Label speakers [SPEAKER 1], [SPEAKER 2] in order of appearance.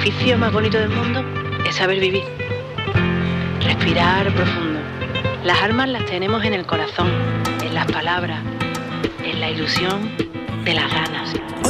[SPEAKER 1] oficio más bonito del mundo es saber vivir. Respirar profundo. Las armas las tenemos en el corazón, en las palabras, en la ilusión de las ganas.